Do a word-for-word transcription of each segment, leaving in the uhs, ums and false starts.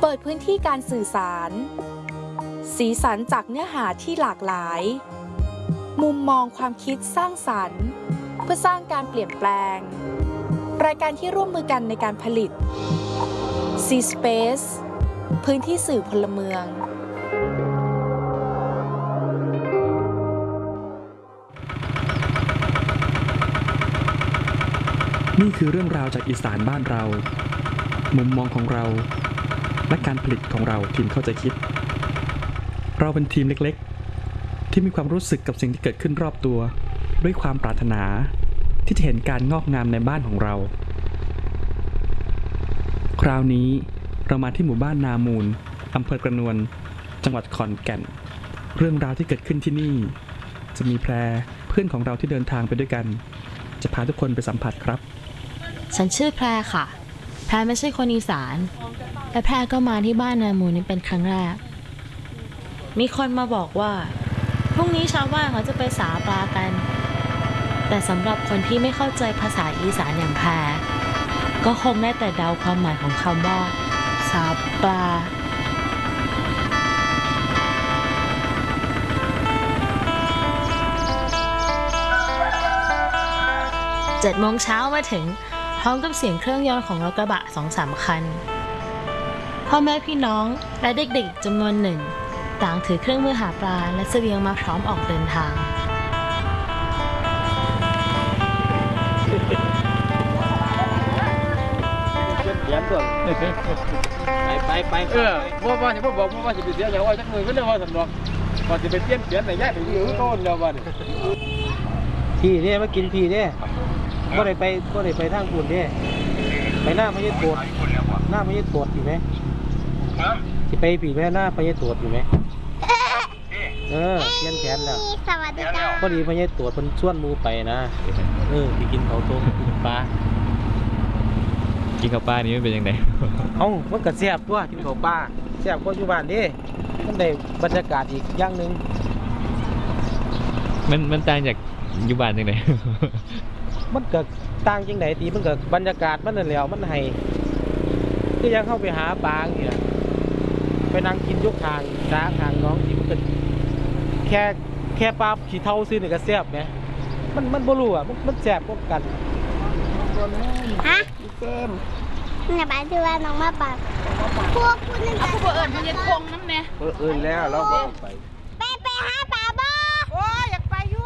ปิดพื้นที่การสื่อสารสีสันจากเนื้อหาที่หลากหลายมุมมองความคิดสร้างสรรค์เพื่อสร้างการเปลี่ยนแปลงรายการที่ร่วมมือกันในการผลิต C-Space พื้นที่สื่อพลเมืองนี่คือเรื่องราวจากอีสานบ้านเรามุมมองของเราและการผลิตของเราทีมเข้าใจคิดเราเป็นทีมเล็กๆที่มีความรู้สึกกับสิ่งที่เกิดขึ้นรอบตัวด้วยความปรารถนาที่จะเห็นการงอกงามในบ้านของเราคราวนี้เรามาที่หมู่บ้านนามูลอำเภอกระนวนจังหวัดขอนแก่นเรื่องราวที่เกิดขึ้นที่นี่จะมีแพรเพื่อนของเราที่เดินทางไปด้วยกันจะพาทุกคนไปสัมผัสครับฉันชื่อแพรค่ะแพรไม่ใช่คนอีสานและแพรก็มาที่บ้านนามูลนี่เป็นครั้งแรกมีคนมาบอกว่าพรุ่งนี้ชาวบ้านเขาจะไปสาปลากันแต่สำหรับคนที่ไม่เข้าใจภาษาอีสานอย่างแพรก็คงได้แต่เดาความหมายของคำว่าสาปลาเจ็ดโมงเช้ามาถึงพร้อมกับเสียงเครื่องยนต์ของรถกระบะสองสามคันพ่อแม่พี่น้องและเด็กๆจำนวนหนึ่งต่างถือเครื่องมือหาปลาและเสบียงมาพร้อมออกเดินทางไปไปไปเออพ่อว่าจะพ่อบอกพ่อว่าจะไปเสียอย่างว่าจักมือก็เรื่องว่าสำรองว่าจะไปเปลี่ยนเปลี่ยนไหนแยกไปอยู่ต้นเดียวกันพี่เนี่ยมากินพี่เนี่ยก็ได้ไปก็ได้ไปทางปุ่นเนี่ยไปหน้าพญาตรวจหน้าพญาตรวจอยู่ไหมจะไปผีแม่หน้าพญาตรวจอยู่ไหมเออเปลี่ยนแขนแล้วสวัสดีค่ะพอดีพญาตรวจมันชวนมูไปนะเออไปกินเขาต้มกินปลากินข้าวปลานี้มันเป็นยังไงเอ้ามันก็แซ่บตัวกินข้าวปลาแซ่บกว่าอยู่บ้านดิมันได้บรรยากาศอีกอย่างหนึ่งมันมันต่างจากอยู่บ้านยังไงมันก็ต่างจังไหนตีมันก็บรรยากาศมันนั่นแหละมันให้ก็ยังเข้าไปหาปลาอย่างนี้นะไปนั่งกินยกทางสาทางน้องที่มันก็แค่แค่ปลาขี้เท่าซื้อนี่ก็แซ่บไหมมันมันบ่รู้อ่ะมันมันแซ่บพวกกันฮะเจมเนี่ยบ้านที่ว่าน้องมาปลาพวกคุณนั่นก็พวกเอิญมันยังคงน้ำเนี่ยเอิญแล้วเราก็ไปไปไปหาปลาบ่โอ้ยอยากไปอยู่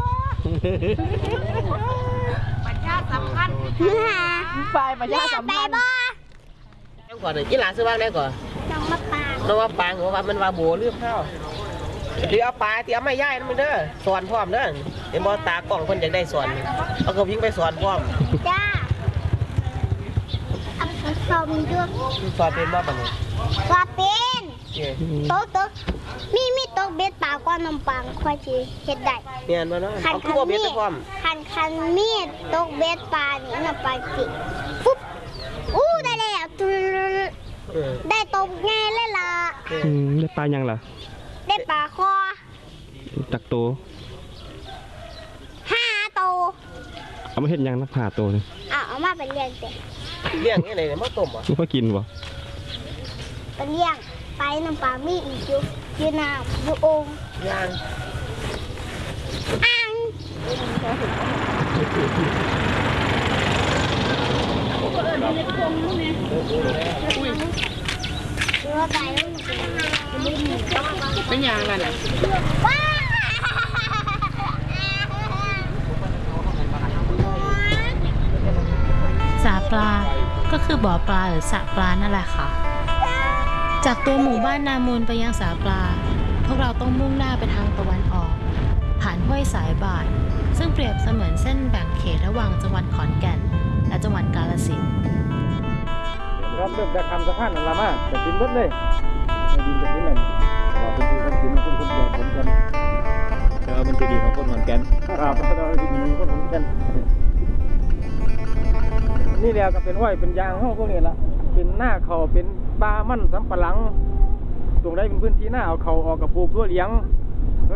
ประชาสัมพันธ์ไปประชาสัมพันธ์แล้วก่อนเลยกีฬาซื้อบ้างได้ก่อนน้องมาปลาน้องว่าปลาหัวว่ามันว่าโบเรื่องข้าวที่เอาปลาที่เอาไม่ย่ายนั่นมันเด้อสอนพร้อมเด้อเห็นบ่ตากล้องคนอยากได้สอนเอากระพิ้งไปสอนพร้อมจ้าเอาไปสอนด้วยสอนเป็นบ่ปะเนี่ยสอนเป็นโต๊ะโต๊ะมีมีโต๊ะเบ็ดปลาก้อนน้ำปังค่อยจีเห็ดได้เนียนบ่เนาะเอาคู่เบ็ดไปพร้อมคันคันมีดโต๊ะเบ็ดปลานี่น้ำปลาจิปุ๊บอู้ได้แล้วได้ตกไงเลยล่ะได้ปลายังล่ะได้ปลาคอตักโตห้าโตเอามาเห็ดยังนักผ่าโตเลยเอาเอามาเป็นเลี้ยงเต็มเลี้ยงยังไงเนี่ยมาต้มอ่ะมันก็กินวะเป็นเลี้ยงไปน้ำปลามีอีกอยู่อยู่น้ำอยู่องย่างอ่างเป็นยางอะไรเนี่ยสาปลาก็คือบ่อปลาหรือสระปลานั่นแหละค่ะจากตัวหมู่บ้านนามูลไปยังสาปลาพวกเราต้องมุ่งหน้าไปทางตะวันออกผ่านห้วยสายบาทซึ่งเปรียบเสมือนเส้นแบ่งเขตระหว่างจังหวัดขอนแก่นและจังหวัดกาฬสินธุ์เราเริ่มจะทำสะพานอะไรมาแต่ดินรถเลยดินจะดินเลยว่าเป็นดินเป็นดินคนคนเดียวคนกันเออมันจะดีของคนขอนแก่นครับเราดีของคนขอนแก่นนี่แหละก็เป็นห้อยเป็นยางห้องพวกนี้ละเป็นหน้าเขาเป็นปลามั่นสำปะหลังตรงได้เป็นพื้นที่หน้าเอาเขาออกกับปลูกตัวเลี้ยง